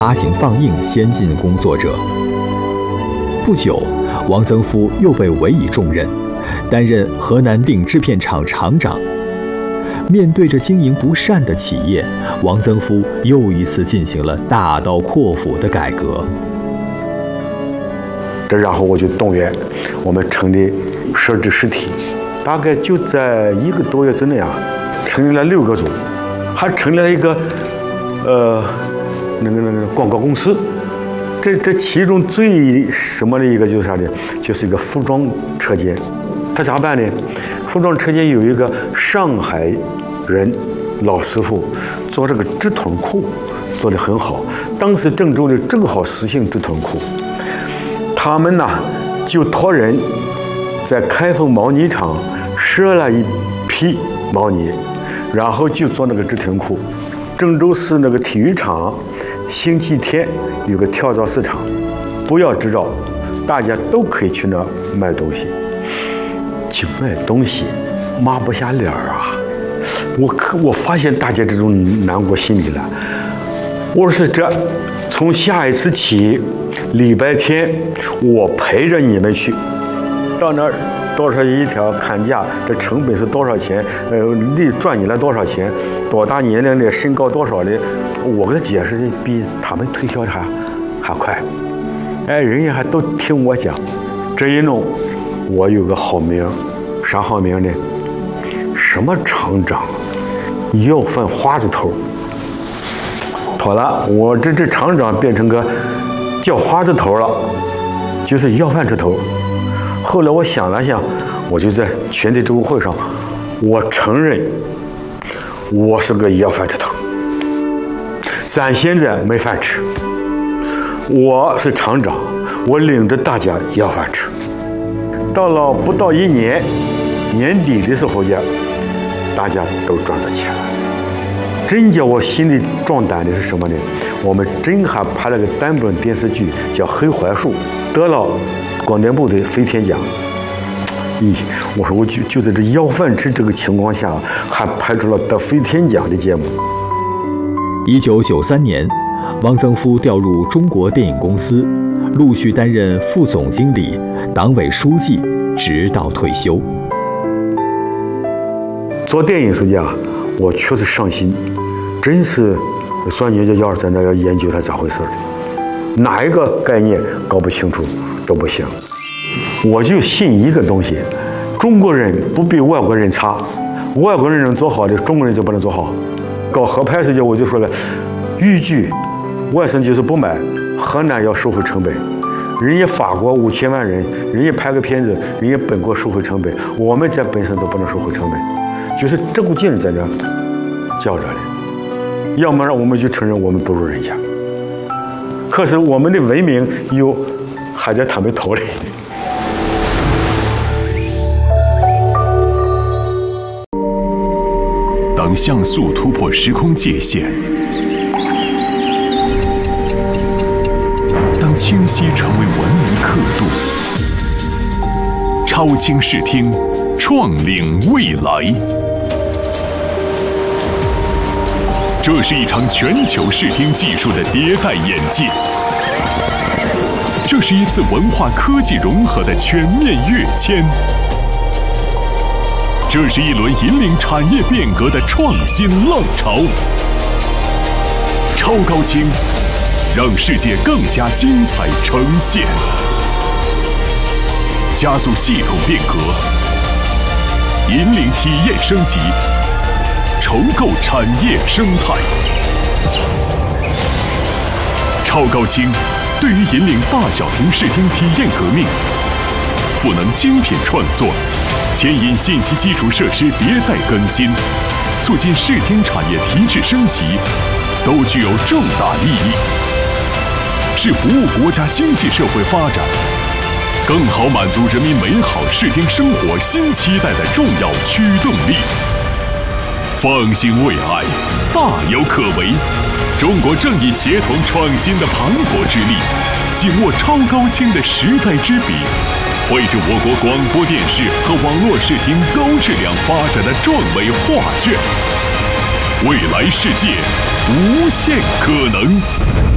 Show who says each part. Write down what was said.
Speaker 1: 发行放映先进工作者。不久，王曾夫又被委以重任，担任河南定制片厂厂长。面对着经营不善的企业，王曾夫又一次进行了大刀阔斧的改革。
Speaker 2: 然后我就动员我们成立设置实体，大概就在1个多月之内啊，成立了6个组，还成立了一个那个广告公司。这其中最什么的一个就是啥呢？就是一个服装车间。他咋办呢？服装车间有一个上海人老师傅做这个直臀裤做得很好，当时郑州的正好实行直臀裤，他们呢就托人在开封毛呢厂赊了一批毛呢，然后就做那个直臀裤。郑州市那个体育场星期天有个跳蚤市场，不要执照，大家都可以去那卖东西。去卖东西，抹不下脸啊！我发现大家这种难过心理了。我说这从下一次起，礼拜天我陪着你们去，到那儿多少一条看价，这成本是多少钱？你赚你了多少钱？多大年龄的，身高多少的？我给他解释的比他们推销的还快。哎，人家还都听我讲。这一弄，我有个好名，啥好名呢？什么厂长？要饭花子头。妥了，我这厂长变成个叫花子头了，就是要饭之头。后来我想了想，我就在全体职工会上，我承认我是个要饭之头。咱现在没饭吃，我是厂长，我领着大家要饭吃。到了不到1年，年底的时候呀，大家都赚到钱了。真叫我心里壮胆的是什么呢？我们真还拍了个单本电视剧，叫《黑槐树》，得了广电部的飞天奖。我说我就在这要饭吃这个情况下，还拍出了得飞天奖的节目。
Speaker 1: 1993年，王曾夫调入中国电影公司，陆续担任副总经理、党委书记，直到退休。
Speaker 2: 做电影时间啊，我确实上心，真是算人家要是在那要研究它咋回事的，哪一个概念搞不清楚都不行。我就信一个东西，中国人不比外国人差，外国人能做好的，中国人就不能做好。搞合拍时间我就说了，豫剧外省就是不买，河南要收回成本。人家法国5000万人，人家拍个片子，人家本国收回成本，我们在本省都不能收回成本，就是这股劲在这较着的。要么让我们就承认我们不如人家，可是我们的文明又还在他们头里。
Speaker 3: 当像素突破时空界限，当清晰成为文明刻度，超清视听，创领未来。这是一场全球视听技术的迭代演进，这是一次文化科技融合的全面跃迁。这是一轮引领产业变革的创新浪潮。超高清，让世界更加精彩呈现，加速系统变革，引领体验升级，重构产业生态。超高清对于引领大小屏视听体验革命，赋能精品创作，牵引信息基础设施迭代更新，促进视听产业提质升级，都具有重大意义，是服务国家经济社会发展，更好满足人民美好视听生活新期待的重要驱动力。放心未来，大有可为。中国正以协同创新的磅礴之力，紧握超高清的时代之笔，绘制我国广播电视和网络视听高质量发展的壮伟画卷。未来世界，无限可能。